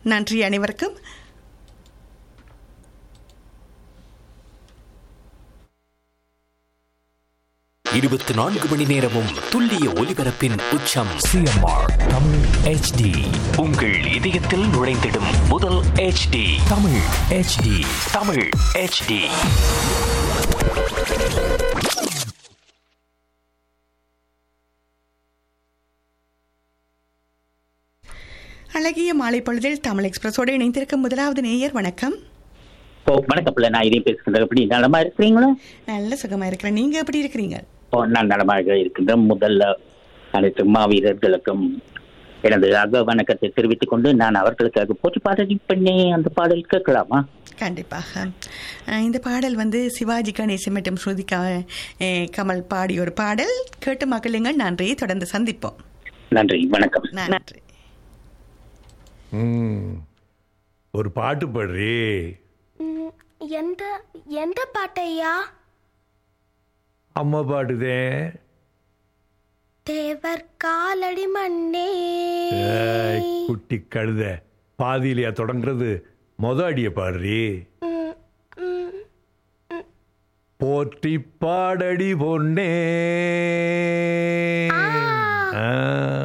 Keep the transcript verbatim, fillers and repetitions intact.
நன்றி அனைவருக்கும். இருபத்தி நான்கு மணி நேரமும் துல்லிய ஒலிபரப்பின் உச்சம் சிஎம்ஆர் தமிழ் ஹெச்டி. உங்கள் இதயத்தில் நுழைந்திடும் முதல் HD Tamil HD. Tamil HD. அழகிய மாலை பொழுதில் தமிழ் எக்ஸ்பிரஸோடு இணைந்திருக்கும் முதலாவது நேயர். வணக்கம். ஓ வணக்கம் பிள்ளை, நான் இதையும் பேசுகிறேன். எப்படி நலமா இருக்கிறீங்களா? நல்ல சுகமா இருக்கிறேன். நீங்க எப்படி இருக்கிறீங்க? ஓ நான் நலமாக இருக்கின்றேன். முதல்ல அனைத்து மாவீரர்களுக்கும் எனது அக வணக்கத்தை தெரிவித்துக் கொண்டு நான் அவர்களுக்காக போட்டி பாடல் பண்ணேன். அந்த பாடல் கேட்கலாமா? கண்டிப்பாக. இந்த பாடல் வந்து சிவாஜி கணேசன் மற்றும் ஸ்ருதிகா கமல் பாடிய ஒரு பாடல். கேட்டு மக்களுங்கள். நன்றி. தொடர்ந்து சந்திப்போம். நன்றி, வணக்கம். நன்றி. ஒரு பாட்டு பாடுறே. எந்த எந்த பாட்டையா? அம்மா பாடுதே. தேவர் காலடி மண்ணே. குட்டி கழுத பாதியிலையா தொடங்குறது? மொத அடிய பாடுறே. போற்றி பாடடி பொன்னே.